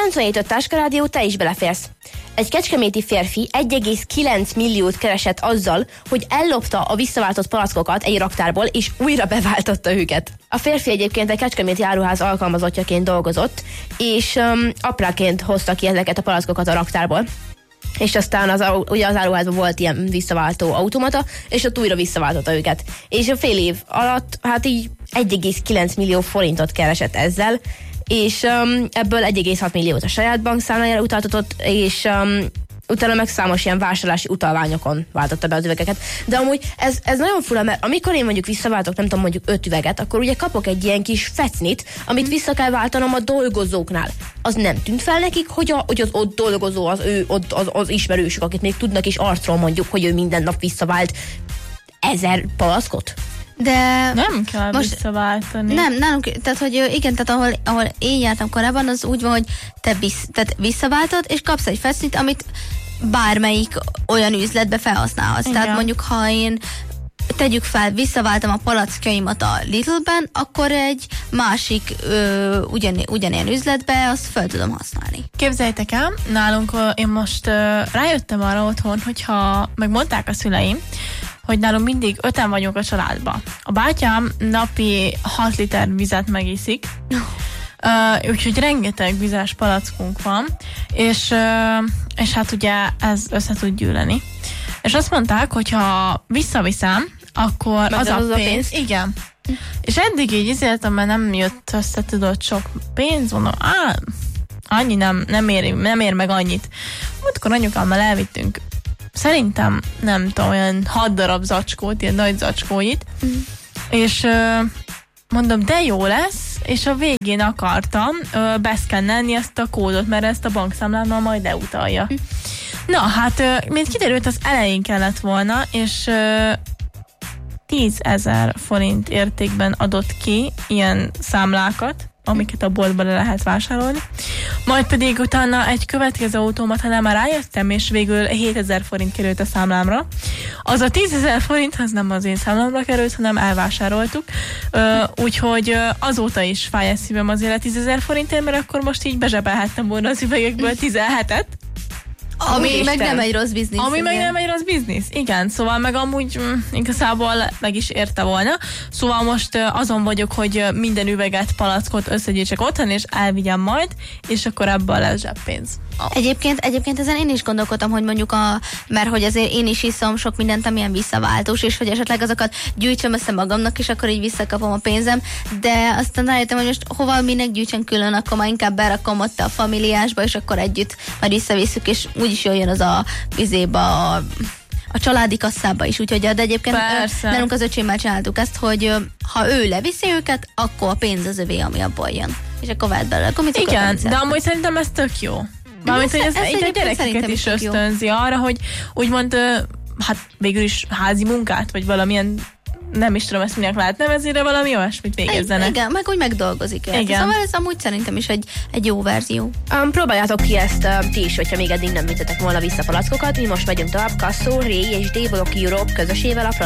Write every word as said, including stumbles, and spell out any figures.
kilencvenhét öt Táskarádió, te is beleférsz. Egy kecskeméti férfi egy egész kilenc milliót keresett azzal, hogy ellopta a visszaváltott palackokat egy raktárból, és újra beváltotta őket. A férfi egyébként egy kecskeméti áruház alkalmazottjaként dolgozott, és um, apráként hozta ki ezeket a palackokat a raktárból. És aztán az, ugye az áruházban volt ilyen visszaváltó automata, és ott újra visszaváltotta őket. És a fél év alatt, hát így egy egész kilenc millió forintot keresett ezzel, és um, ebből egy egész hat milliót a saját bankszámlájára utaltatott, és um, utána meg számos ilyen vásárlási utalványokon váltotta be az üvegeket. De amúgy ez, ez nagyon fura, mert amikor én mondjuk visszaváltok, nem tudom, mondjuk öt üveget, akkor ugye kapok egy ilyen kis fecnit, amit vissza kell váltanom a dolgozóknál. Az nem tűnt fel nekik, hogy, a, hogy az ott dolgozó, az ő ott az, az ismerősök, akit még tudnak is arcról mondjuk, hogy ő minden nap visszavált ezer palackot? De nem kell most visszaváltani. Nem, nálunk, tehát hogy igen, tehát ahol, ahol én jártam korábban, az úgy van, hogy te visz, tehát visszaváltod, és kapsz egy fesznyt, amit bármelyik olyan üzletbe felhasználhatsz. Igen. Tehát mondjuk, ha én tegyük fel, visszaváltam a palackjaimat a Lidl-ben, akkor egy másik ö, ugyan, ugyanilyen üzletbe azt fel tudom használni. Képzeljétek el, nálunk én most ö, rájöttem arra otthon, hogyha megmondták a szüleim, hogy nálunk mindig öten vagyunk a családban. A bátyám napi hat liter vizet megiszik, uh, úgyhogy rengeteg vizes palackunk van, és, uh, és hát ugye ez össze tud gyűlni. És azt mondták, hogy ha visszaviszem, akkor meg az, az a pénz. pénz. Igen. És eddig így izéltem, mert nem jött össze, tudod, sok pénz, mondom, á, annyi nem, nem, ér, nem ér meg annyit. Múltkor anyukámmal elvittünk szerintem, nem tudom, olyan hat darab zacskót, ilyen nagy zacskóit, mm. és uh, mondom, de jó lesz, és a végén akartam uh, beszkennelni ezt a kódot, mert ezt a bankszámlámmal majd leutalja. Mm. Na, hát, uh, mint kiderült, az elején kellett volna, és uh, tízezer forint értékben adott ki ilyen számlákat, amiket a boltban le lehet vásárolni. Majd pedig utána egy következő automatánál már rájöttem, és végül hétezer forint került a számlámra. Az a tízezer forint, az nem az én számlámra került, hanem elvásároltuk. Úgyhogy azóta is fáj a szívem azért a tízezer forintért, mert akkor most így bezsebelhettem volna az üvegekből tizenhetet. Ami Isten. meg nem egy rossz biznisz. Ami igen. meg nem egy rossz biznisz, igen. Szóval meg amúgy mm, igazából meg is érte volna. Szóval most uh, azon vagyok, hogy uh, minden üveget, palackot összegyűjtsek otthon, és elvigyem majd, és akkor ebből lesz zseppénz. Oh. Egyébként, egyébként ezen én is gondolkodtam, hogy mondjuk a, mert hogy azért én is iszom sok mindent, amilyen visszaváltós, és hogy esetleg azokat gyűjtsem össze magamnak, és akkor így visszakapom a pénzem, de aztán rájöttem, hogy most hova minek gyűjtsen külön, akkor már inkább berakom ott a familiásba, és akkor együtt majd visszavisszük, és úgyis jön az a vizéba a a családi kasszába is, úgyhogy de egyébként Persze. nálunk az öcsémmel csináltuk ezt, hogy ha ő leviszi őket, akkor a pénz az övé, ami abból jön. És akkor vált belőle. Akkor mit igen, de amúgy szerintem ez tök jó. Mármint, hogy ez, ez így a gyerekeket is ösztönzi arra, hogy úgymond, hát végül is házi munkát, vagy valamilyen, nem is tudom ezt minek lehet nevezni, de valami olyasmit végezzenek. Igen, meg úgy megdolgozik. Igen. Szóval ez amúgy szerintem is egy, egy jó verzió. Um, próbáljátok ki ezt uh, ti is, hogyha még eddig nem vittetek volna vissza palackokat. Mi most megyünk tovább Kasszó, Ray és Dave Europe közösével a